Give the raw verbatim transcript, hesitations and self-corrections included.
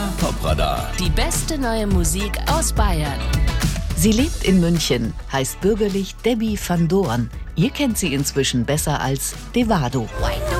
Popradarm. Die beste neue Musik aus Bayern. Sie lebt in München, heißt bürgerlich Debbie van Doorn. Ihr kennt sie inzwischen besser als Devado.